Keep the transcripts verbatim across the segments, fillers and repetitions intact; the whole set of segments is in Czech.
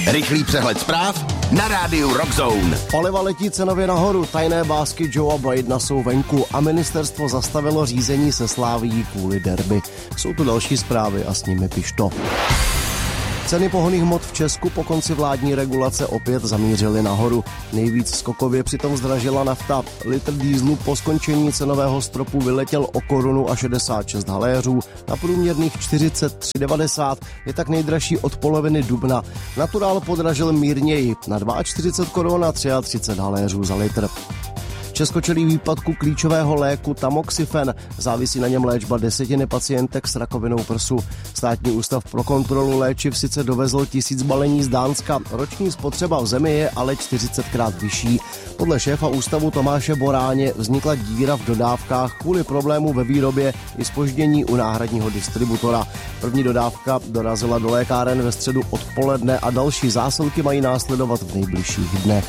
Rychlý přehled zpráv na rádiu Rock Zone. Paliva letí cenově nahoru, tajné básky Joea Bidena jsou venku a ministerstvo zastavilo řízení se Slavií kvůli derby. Jsou tu další zprávy a s nimi pišto. Ceny pohonných hmot v Česku po konci vládní regulace opět zamířily nahoru. Nejvíc skokově přitom zdražila nafta. Litr dýzlu po skončení cenového stropu vyletěl o korunu a šedesát šest haléřů. Na průměrných čtyřicet tři devadesát je tak nejdražší od poloviny dubna. Natural podražil mírněji na čtyřicet dva korun a třicet tři haléřů za litr. Česko čelí výpadku klíčového léku tamoxifen. Závisí na něm léčba desetiny pacientek s rakovinou prsu. Státní ústav pro kontrolu léčiv sice dovezl tisíc balení z Dánska. Roční spotřeba v zemi je ale čtyřicetkrát vyšší. Podle šéfa ústavu Tomáše Boráně vznikla díra v dodávkách kvůli problému ve výrobě i zpoždění u náhradního distributora. První dodávka dorazila do lékáren ve středu odpoledne a další zásilky mají následovat v nejbližších dnech.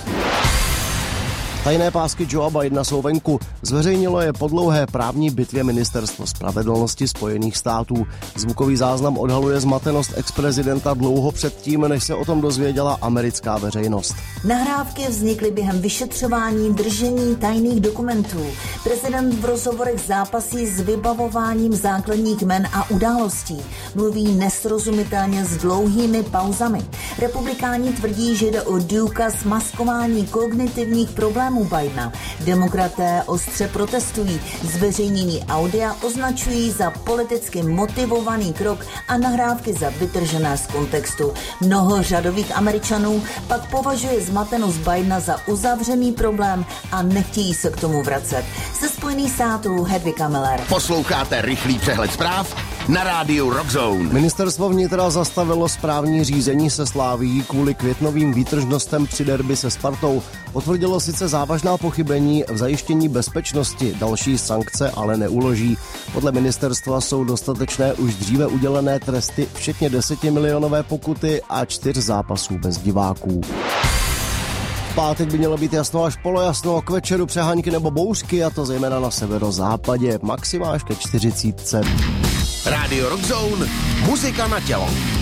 Tajné pásky Joea Bidena jsou venku. Zveřejnilo je po dlouhé právní bitvě Ministerstvo spravedlnosti Spojených států. Zvukový záznam odhaluje zmatenost ex-prezidenta dlouho předtím, než se o tom dozvěděla americká veřejnost. Nahrávky vznikly během vyšetřování držení tajných dokumentů. Prezident v rozhovorech zápasí s vybavováním základních jmen a událostí. Mluví nesrozumitelně s dlouhými pauzami. Republikáni tvrdí, že jde o důkaz maskování kognitivních problémů Bidena. Demokraté ostře protestují. Zveřejnění audia označují za politicky motivovaný krok a nahrávky za vytržené z kontextu. Mnoho řadových Američanů pak považuje zmatenost Bidena za uzavřený problém a nechtějí se k tomu vracet. Ze Spojených států Hedvika Miller. Posloucháte rychlý přehled zpráv na rádiu Rock Zone. Ministerstvo vnitra zastavilo správní řízení se Slavií kvůli květnovým výtržnostem při derby se Spartou. Potvrdilo sice závažná pochybení v zajištění bezpečnosti, další sankce ale neuloží. Podle ministerstva jsou dostatečné už dříve udělené tresty, včetně desetimilionové pokuty a čtyř zápasů bez diváků. V pátek by mělo být jasno až polojasno, k večeru přehánky nebo bouřky, a to zejména na severozápadě, maxima až ke čtyřicítce. Rádio Rock Zone, muzika na tělo.